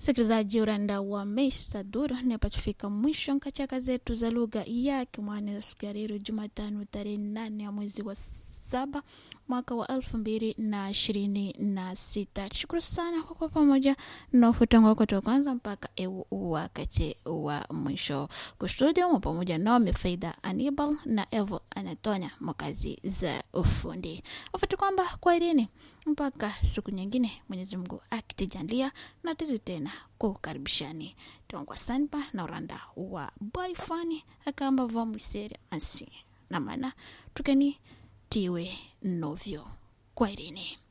Sikilizaji uranda wa Mesa Duro nepachifika mwisho nkachaka zetu za lugha ya Kimwani siku ya leo Jumatano tarehe 8 ya mwezi wa 7 mwaka wa 2026. Shukuru sana kwa pamoja na ufutangu wako toka kwanza mpaka wakati wa mwisho. Kwa studio pamoja na Mefaida Anibal na Evo Anatonia mkazi za ufundi. Ufutu kwamba kwa idini mpaka siku nyingine Mwenyezi Mungu akitujalia na tizi tena kukaribishani. Tuongwa sanpa na uranda wa boyfani akamba vamuseri ansi. Na maana tukeni tiwe novyo. Kwa idini.